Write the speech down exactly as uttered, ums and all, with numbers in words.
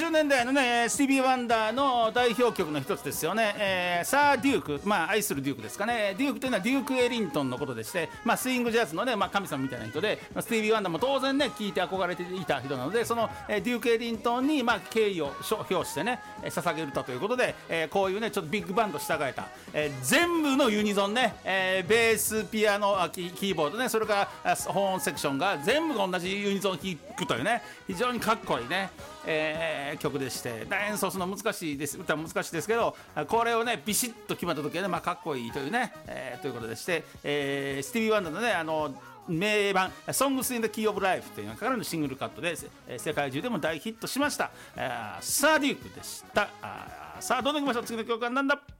じゅうねんだいのねスティービー・ワンダーの代表曲の一つですよね、えー、サー・デューク、まあ愛するデュークですかね。デュークというのはデューク・エリントンのことでして、まあ、スイングジャズのね、まあ、神様みたいな人で、スティービー・ワンダーも当然ね聴いて憧れていた人なので、その、えー、デューク・エリントンに、まあ、敬意を表してね捧げるということで、えー、こういうねちょっとビッグバンド従えた、えー、全部のユニゾンね、えー、ベース、ピアノ、キーボードね、それからホーンセクションが全部が同じユニゾンを聴くというね、非常にかっこいいね、えー、曲でして、演奏するの難しいです、歌難しいですけど、これをねビシッと決まった時はね、まあ、かっこいいというね、えー、ということでして、えー、スティービー・ワンダーのねあの名盤 Songs in the Key of Life というのからのシングルカットで世界中でも大ヒットしました。サーデュークでした。さあどんどんいきましょう。次の曲は何だ。